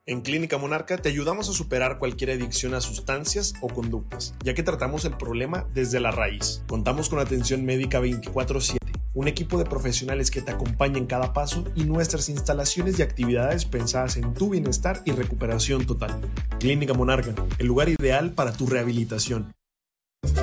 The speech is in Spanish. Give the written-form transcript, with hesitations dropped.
En Clínica Monarca te ayudamos a superar cualquier adicción a sustancias o conductas, ya que tratamos el problema desde la raíz. Contamos con atención médica 24/7, un equipo de profesionales que te acompaña en cada paso y nuestras instalaciones y actividades pensadas en tu bienestar y recuperación total. Clínica Monarca, el lugar ideal para tu rehabilitación.